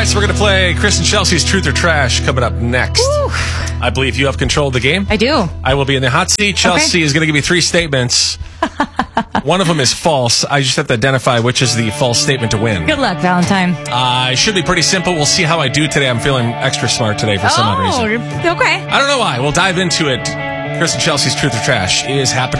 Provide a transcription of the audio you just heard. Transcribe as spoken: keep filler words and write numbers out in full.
right, so we're going to play Chris and Chelsea's Truth or Trash coming up next. Woo. I believe you have control of the game. I do. I will be in the hot seat. Chelsea Okay. is going to give me three statements. One of them is false. I just have to identify which is the false statement to win. Good luck, Valentine. Uh, it should be pretty simple. We'll see how I do today. I'm feeling extra smart today for some odd reason. Oh, okay. I don't know why. We'll dive into it. Chris and Chelsea's Truth or Trash is happening